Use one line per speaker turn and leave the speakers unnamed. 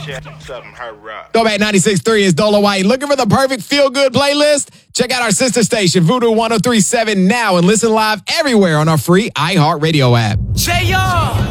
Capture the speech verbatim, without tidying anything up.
Throwback ninety-six point three is Dola White. Looking for the perfect feel-good playlist? Check out our sister station, Voodoo one oh three point seven now, and listen live everywhere on our free iHeartRadio app.
J R